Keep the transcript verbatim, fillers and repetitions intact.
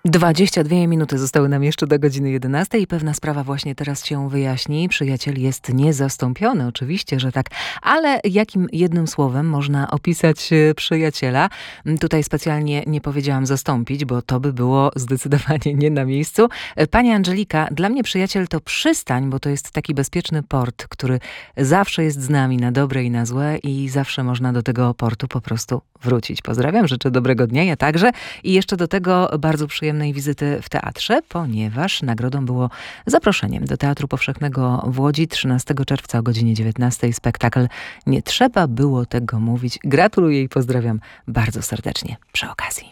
dwadzieścia dwie minuty zostały nam jeszcze do godziny jedenastej i pewna sprawa właśnie teraz się wyjaśni. Przyjaciel jest niezastąpiony, oczywiście, że tak. Ale jakim jednym słowem można opisać przyjaciela? Tutaj specjalnie nie powiedziałam zastąpić, bo to by było zdecydowanie nie na miejscu. Pani Angelika, dla mnie przyjaciel to przystań, bo to jest taki bezpieczny port, który zawsze jest z nami na dobre i na złe i zawsze można do tego portu po prostu wrócić. Pozdrawiam, życzę dobrego dnia, ja także. I jeszcze do tego bardzo przyjemnej wizyty w teatrze, ponieważ nagrodą było zaproszeniem do Teatru Powszechnego w Łodzi trzynastego czerwca o godzinie dziewiętnastej. Spektakl Nie trzeba było tego mówić. Gratuluję i pozdrawiam bardzo serdecznie przy okazji.